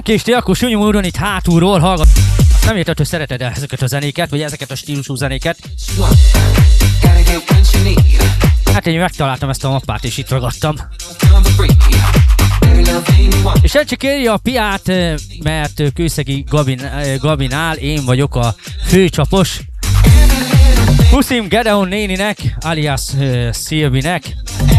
és ti akkor súnyi módon itt hátulról hallgat. Nem érted, hogy szereted ezeket a zenéket, vagy ezeket a stílusú zenéket. Hát én megtaláltam ezt a mappát, és itt ragadtam. És el csak érje a piát, mert Kőszegi Gabinál én vagyok a főcsapos. Puszim Gedeon néninek, alias Szilvinek.